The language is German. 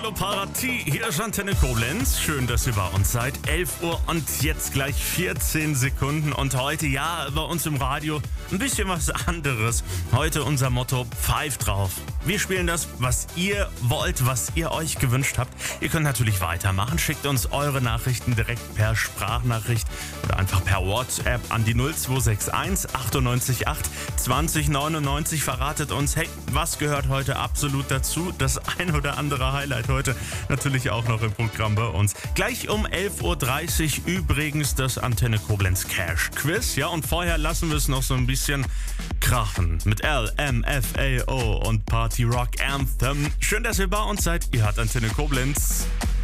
Hallo Parati, hier ist Antenne Koblenz. Schön, dass ihr bei uns seid. 11 Uhr und jetzt gleich 14 Sekunden. Und heute, ja, bei uns im Radio ein bisschen was anderes. Heute unser Motto: Pfeif drauf. Wir spielen das, was ihr wollt, was ihr euch gewünscht habt. Ihr könnt natürlich weitermachen. Schickt uns eure Nachrichten direkt per Sprachnachricht oder einfach per WhatsApp an die 0261 98 8 20 99. Verratet uns, hey, was gehört heute absolut dazu? Das ein oder andere Highlight heute natürlich auch noch im Programm bei uns. Gleich um 11.30 Uhr übrigens das Antenne Koblenz Cash Quiz. Ja, und vorher lassen wir es noch so ein bisschen krachen mit LMFAO und Party Rock Anthem. Schön, dass ihr bei uns seid. Ihr hört Antenne Koblenz.